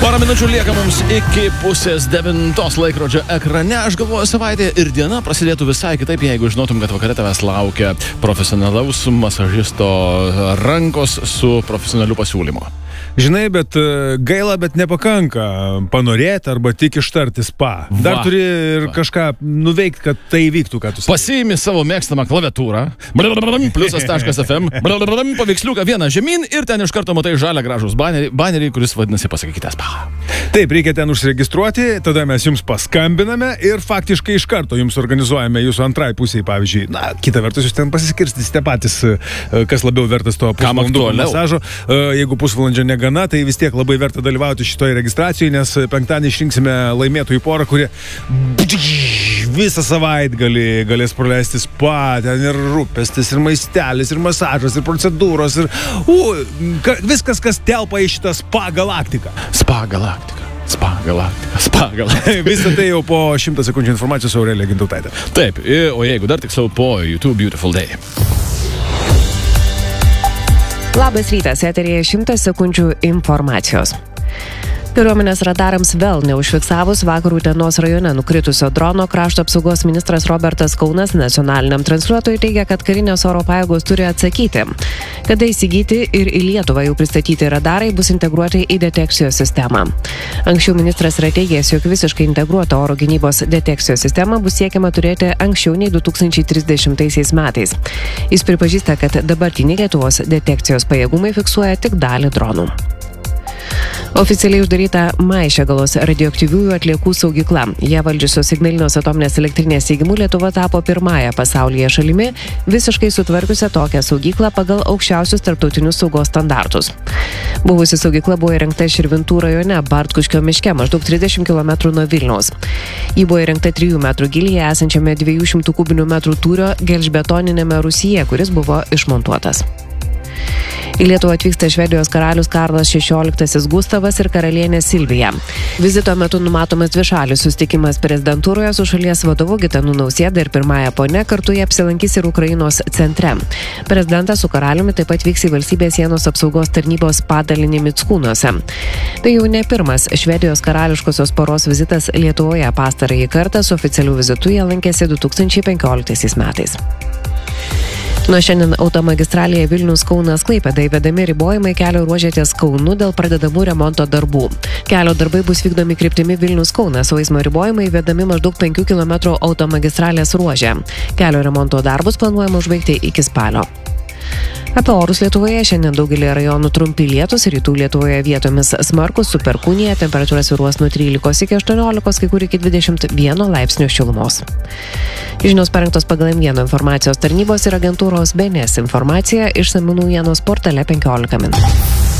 Porą minučių lieka mums iki 8:30 laikrodžio ekrane. Aš galvoju, savaitė ir diena prasidėtų visai kitaip, jeigu žinotum, kad vakare tavęs laukia profesionalaus masažisto rankos su profesionaliu pasiūlymu. Žinai, bet gaila, bet nepakanka panorėti arba tik ištarti spa. Dar turi ir kažką nuveikti, kad tai įvyktų, ką tu sakai. Pasiimi savo mėgstamą klaviatūrą, +.fm, paveiksliuką vieną žemyn ir ten iš karto matai žalią gražus banerį, kuris vadinasi pasakykite spa. Taip, reikia ten užsiregistruoti, tada mes jums paskambiname ir faktiškai iš karto jums organizuojame jūsų antrai pusiai, pavyzdžiui. Na, kita vertus, jūs ten pasiskirstysite patys, kas labiau vertas to pusvalandų masažo. Jeigu pusvalandžio negana, tai vis tiek labai verta dalyvauti šitoje registracijoje, nes penktadienį išrinksime laimėtojų porą, kurie visą savaitgalį galės praleisti spa, ten ir rūpestis, ir maistelis, ir masažas, ir procedūros, ir viskas, kas telpa į šitą spa galaktiką. Spa galaktika. Visą tai jau po 100 sekundžių informacijos Aurelija Gintautaitė. Taip, o jeigu dar tiksliau po YouTube Beautiful Day. Labas rytas, eteryje 100 sekundžių informacijos. Kariuomenės radarams vėl neužfiksavus vakar Utenos rajone nukritusio drono, krašto apsaugos ministras Robertas Kaunas nacionaliniam transliuotojui teigia, kad karinės oro pajėgos turi atsakyti, kada įsigyti ir į Lietuvą jau pristatyti radarai bus integruoti į detekcijos sistemą. Anksčiau ministras yra teigęs, jog visiškai integruotą oro gynybos detekcijos sistemą bus siekiama turėti anksčiau nei 2030 metais. Jis pripažįsta, kad dabartiniai Lietuvos detekcijos pajėgumai fiksuoja tik dalį dronų. Oficialiai uždaryta Maišiagalos radioaktyviųjų atliekų saugykla. Ją valdžiusios Ignalinos atominės elektrinės teigimu Lietuva tapo pirmąją pasaulyje šalimi visiškai sutvarkiusią tokią saugyklą pagal aukščiausius tarptautinius saugos standartus. Buvusi saugykla buvo įrengta Širvintų rajone, Bartkuškio miške, maždaug 30 km nuo Vilniaus. Ji buvo įrengta 3 metrų gylyje esančiame 200 kubinių metrų tūrio gelžbetoninėme rūsyje, kuris buvo išmontuotas. Į Lietuvą atvyksta Švedijos karalius Karlas XVI Gustavas ir karalienė Silvija. Vizito metu numatomas dvišalis susitikimas prezidentūroje su šalies vadovu Gitanu Nausėda ir pirmąja ponia, kartu jie apsilankys ir Ukrainos centre. Prezidentas su karaliumi taip pat vyks į valstybės sienos apsaugos tarnybos padalinį Mickūnuose. Tai jau ne pirmas Švedijos karališkosios poros vizitas Lietuvoje. Pastarąjį kartą su oficialiu vizitu jie lankėsi 2015 metais. Nuo šiandien automagistralėje Vilnius-Kaunas-Klaipėda įvedami ribojimai kelio ruože ties Kaunu dėl pradedamų remonto darbų. Kelio darbai bus vykdomi kryptimi Vilnius-Kaunas, o eismo ribojimai įvedami maždaug 5 km automagistralės ruože. Kelio remonto darbus planuojama užbaigti iki spalio. Apie orus Lietuvoje šiandien daugelį rajonų trumpi lietūs, rytų Lietuvoje vietomis smarkus su perkūnija, temperatūra svyruos nuo 13 iki 18, kai kur iki 21 laipsnių šilumos. Žinios parengtos pagal M1 informacijos tarnybos ir agentūros BNS informacija išsamių naujienos portale 15 min.